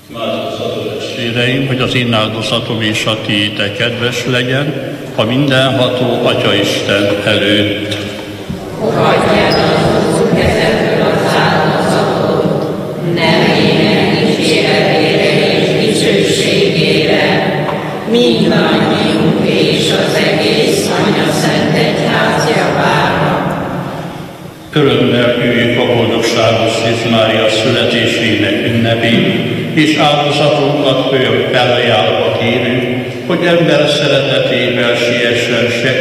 Imádkozzatok, testvéreim, hogy az én áldozatom és a tiétek kedves legyen, a mindenható Atyaisten előtt. Fogadjad az Úr kezedből az áldozatot, nevének dicséretére és dicsőségére, mindannyiunk és az egész Anya Szent Egyház javára. Örömmel üljük a boldogságos Szűz Mária születésének ünnepét, és áldozatunkat felajánlva kérünk, hogy ember szeretetével siessen